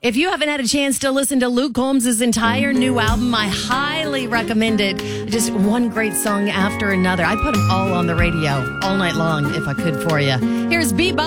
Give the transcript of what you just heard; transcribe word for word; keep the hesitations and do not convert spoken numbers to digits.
If you haven't had a chance to listen to Luke Combs' entire new album, I highly recommend it. Just one great song after another. I put them all on the radio all night long if I could for you. Here's Bebop.